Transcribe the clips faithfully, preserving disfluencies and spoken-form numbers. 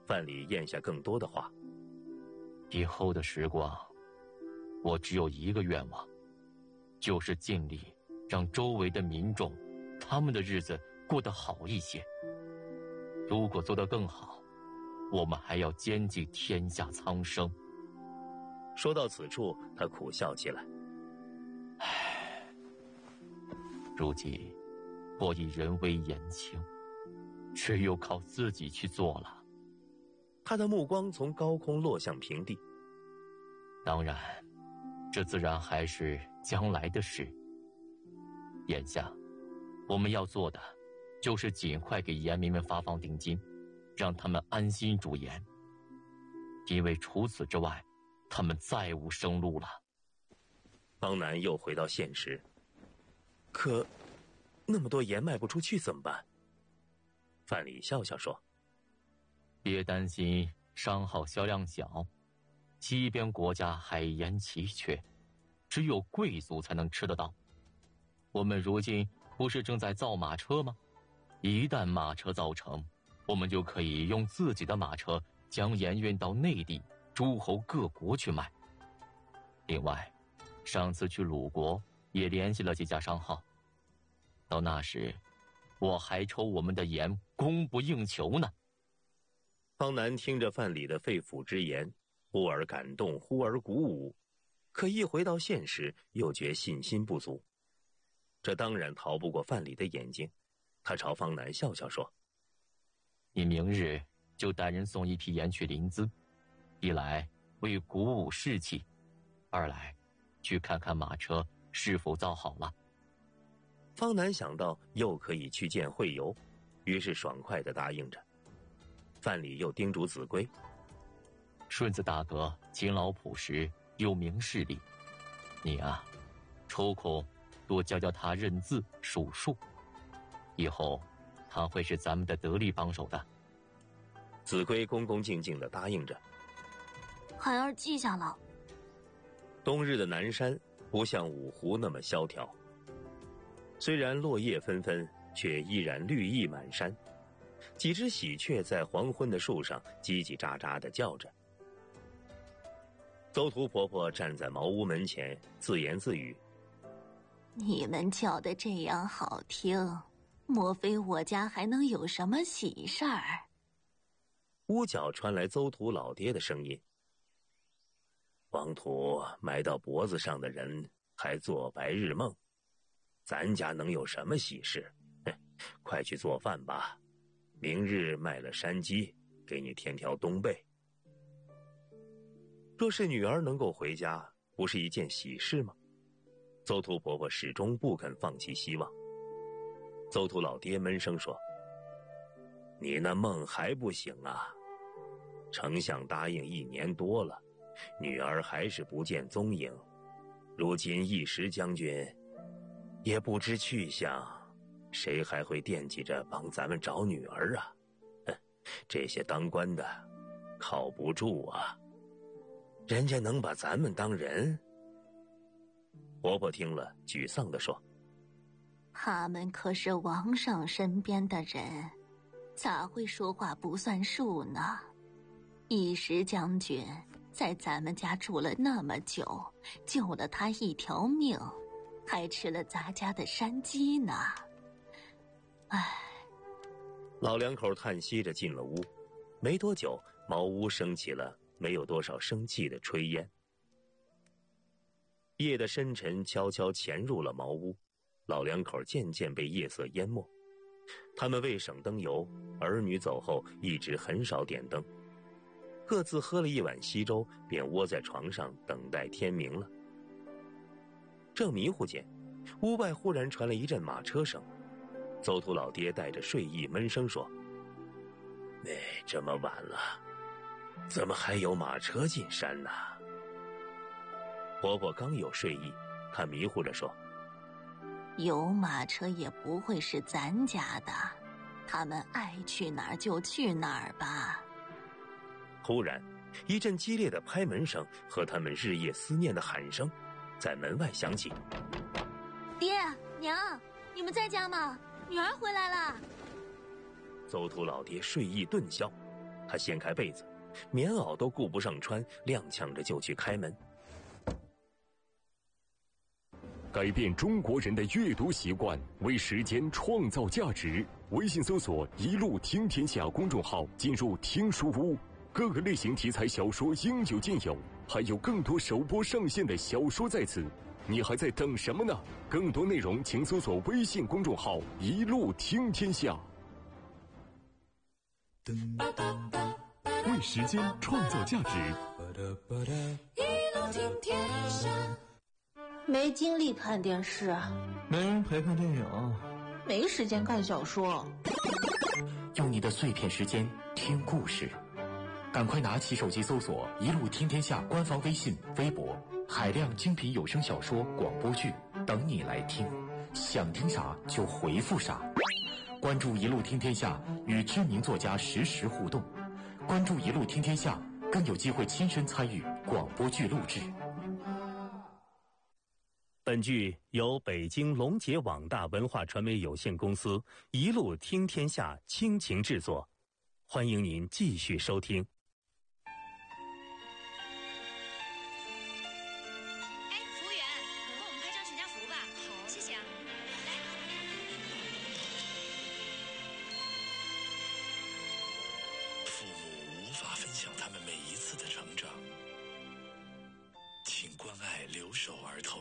范蠡咽下更多的话。 以后的时光，我只有一个愿望，就是尽力让周围的民众，他们的日子过得好一些。如果做得更好，我们还要兼济天下苍生。 说到此处，他苦笑起来。 唉，如今我已人微言轻，只有靠自己去做了。 他的目光从高空落向平地。 当然，这自然还是将来的事。眼下，我们要做的，就是尽快给盐民们发放定金，让他们安心驻盐。因为除此之外，他们再无生路了。 方南又回到现实。可，那么多盐卖不出去怎么办？范蠡笑笑说： 别担心商号销量小，西边国家海盐奇缺，只有贵族才能吃得到。我们如今不是正在造马车吗？一旦马车造成，我们就可以用自己的马车将盐运到内地、诸侯各国去卖。另外，上次去鲁国也联系了几家商号，到那时我还愁我们的盐供不应求呢。 方南听着范蠡的肺腑之言，忽而感动，忽而鼓舞，可一回到现实，又觉信心不足。这当然逃不过范蠡的眼睛，他朝方南笑笑说： 你明日就带人送一批盐去临淄，一来为鼓舞士气，二来去看看马车是否造好了。 方南想到又可以去见惠游，于是爽快地答应着。范蠡又叮嘱子规： 顺子大哥勤劳朴实，有明事理，你啊，抽空多教教他认字数数，以后他会是咱们的得力帮手的。 子规恭恭敬敬地答应着。 孩儿记下了。 冬日的南山不像五湖那么萧条，虽然落叶纷纷，却依然绿意满山。几只喜鹊在黄昏的树上叽叽喳喳地叫着。邹图婆婆站在茅屋门前，自言自语： 你们叫得这样好听，莫非我家还能有什么喜事儿？ 屋角传来邹图老爹的声音：黄土埋到脖子上的人还做白日梦，咱家能有什么喜事？哼，快去做饭吧，明日卖了山鸡，给你添条冬被。若是女儿能够回家，不是一件喜事吗？邹图婆婆始终不肯放弃希望。邹图老爹闷声说：你那梦还不行啊，丞相答应一年多了，女儿还是不见踪影，如今一时将军也不知去向，谁还会惦记着帮咱们找女儿啊？哼，这些当官的靠不住啊，人家能把咱们当人？婆婆听了沮丧地说： 他们可是王上身边的人，咋会说话不算数呢？一时将军在咱们家住了那么久，救了他一条命，还吃了咱家的山鸡呢。唉。 老两口叹息着进了屋，没多久，茅屋升起了没有多少生气的炊烟。夜的深沉悄悄潜入了茅屋，老两口渐渐被夜色淹没。他们为省灯油，儿女走后一直很少点灯，各自喝了一碗稀粥，便窝在床上等待天明了。正迷糊间，屋外忽然传来一阵马车声。邹图老爹带着睡意闷声说：哎，这么晚了，怎么还有马车进山呢？婆婆刚有睡意，她迷糊着说： 有马车也不会是咱家的，他们爱去哪儿就去哪儿吧。 忽然一阵激烈的拍门声和他们日夜思念的喊声在门外响起。 爹娘，你们在家吗？女儿回来了。 邹图老爹睡意顿消， 他掀开被子，棉袄都顾不上穿，踉跄着就去开门。 改变中国人的阅读习惯，为时间创造价值。微信搜索“一路听天下”公众号，进入听书屋，各个类型题材小说应有尽有，还有更多首播上线的小说在此。你还在等什么呢？更多内容请搜索微信公众号“一路听天下”。为时间创造价值。 一路听天下。 没精力看电视， 没人陪看电影， 没时间看小说。 用你的碎片时间听故事，赶快拿起手机搜索“一路听天下”官方微信、微博，海量精品有声小说、广播剧等你来听，想听啥就回复啥。关注“一路听天下”，与知名作家实时互动。关注“一路听天下”，更有机会亲身参与广播剧录制。 本剧由北京龙杰网大文化传媒有限公司一路听天下倾情制作，欢迎您继续收听。 哎，服务员，帮我们拍张全家福吧。好，谢谢啊。来， 父母无法分享他们每一次的成长，请关爱留守儿童。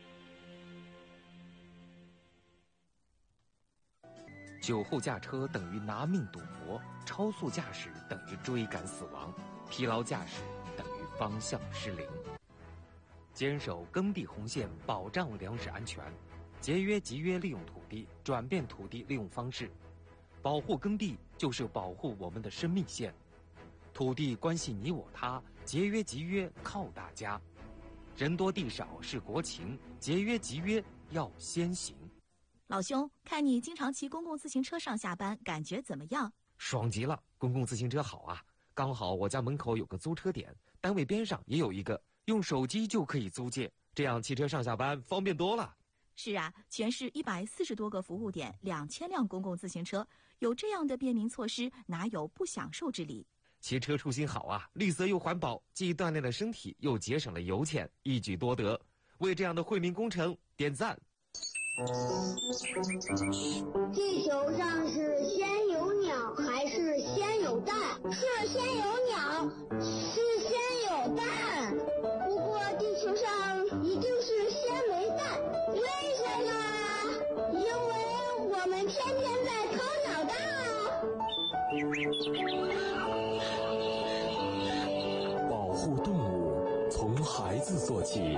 酒后驾车等于拿命赌博，超速驾驶等于追赶死亡，疲劳驾驶等于方向失灵。坚守耕地红线，保障粮食安全，节约集约利用土地，转变土地利用方式，保护耕地就是保护我们的生命线。土地关系你我他，节约集约靠大家。人多地少是国情，节约集约要先行。 老兄，看你经常骑公共自行车上下班，感觉怎么样？ 爽极了，公共自行车好啊！刚好我家门口有个租车点，单位边上也有一个，用手机就可以租借，这样骑车上下班方便多了。 是啊，全市一百四十多个服务点，两千辆公共自行车，有这样的便民措施，哪有不享受之理？ 骑车出行好啊，绿色又环保，既锻炼了身体，又节省了油钱，一举多得。为这样的惠民工程点赞。 地球上是先有鸟还是先有蛋？是先有鸟，是先有蛋。不过地球上一定是先没蛋，为什么？因为我们天天在偷鸟蛋啊！保护动物从孩子做起。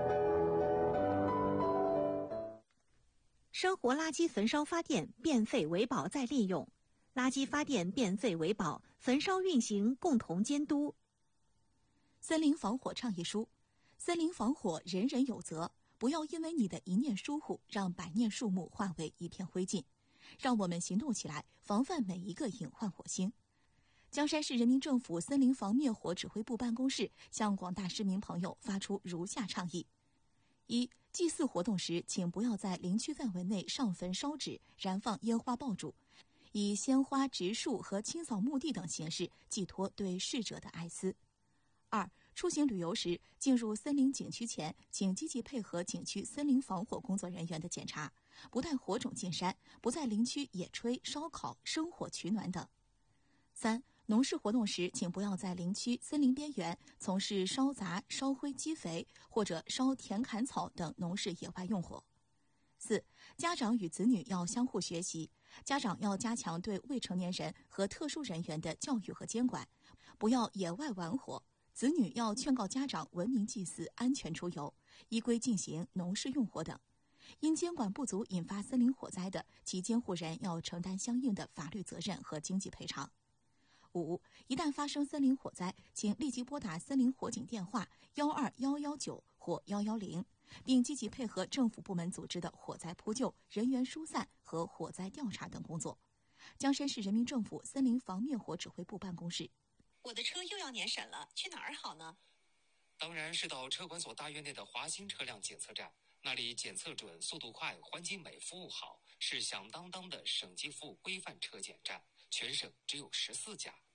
生活垃圾焚烧发电，变废为宝再利用；垃圾发电变废为宝，焚烧运行共同监督。森林防火倡议书：森林防火人人有责，不要因为你的一念疏忽，让百念树木化为一片灰烬。让我们行动起来，防范每一个隐患火星。江山市人民政府森林防灭火指挥部办公室向广大市民朋友发出如下倡议：一、祭祀活动时，请不要在林区范围内上坟烧纸、燃放烟花爆竹，以鲜花、植树和清扫墓地等形式寄托对逝者的哀思。二、出行旅游时，进入森林景区前，请积极配合景区森林防火工作人员的检查，不带火种进山，不在林区野炊、烧烤、生火取暖等。三、农事活动时，请不要在林区森林边缘从事烧杂、烧灰积肥或者烧田砍草等农事野外用火。四、家长与子女要相互学习，家长要加强对未成年人和特殊人员的教育和监管，不要野外玩火。子女要劝告家长文明祭祀、安全出游，依规进行农事用火等。因监管不足引发森林火灾的，其监护人要承担相应的法律责任和经济赔偿。五、一旦发生森林火灾，请立即拨打森林火警电话幺二幺幺九或幺幺零，并积极配合政府部门组织的火灾扑救、人员疏散和火灾调查等工作。江山市人民政府森林防灭火指挥部办公室。 我的车又要年审了，去哪儿好呢？ 当然是到车管所大院内的华新车辆检测站，那里检测准、速度快、环境美、服务好，是响当当的省级服务规范车检站，全省只有十四家。